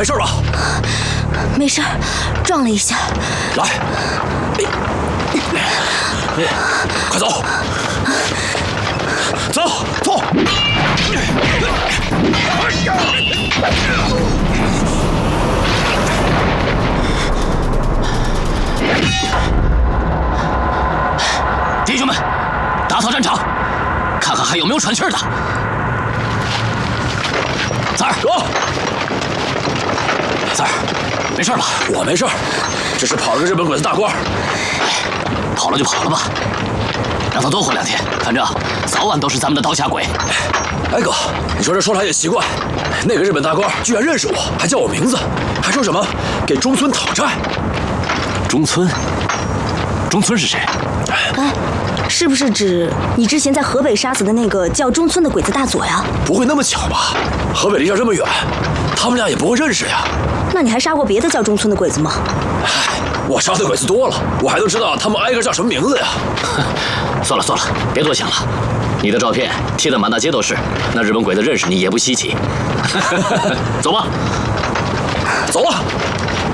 没事吧？ 没事，撞了一下。 来，快走，走。弟兄们，打扫战场，看看还有没有喘气儿的。三儿，走。三儿，没事吧？我没事，只是跑了个日本鬼子大官。跑了就跑了吧，让他多活2天，反正早晚都是咱们的刀下鬼。哎哥，你说这说来也奇怪，那个日本大官居然认识我，还叫我名字，还说什么给中村讨债。中村？中村是谁？ 哎，是不是指你之前在河北杀死的那个叫中村的鬼子大佐呀？ 不会那么巧吧？河北离这儿这么远，他们俩也不会认识呀。 那你还杀过别的叫中村的鬼子吗？ 唉，我杀的鬼子多了，我还能知道他们挨个叫什么名字呀？算了，别多想了。你的照片贴得满大街都是，那日本鬼子认识你也不稀奇。走吧，走了。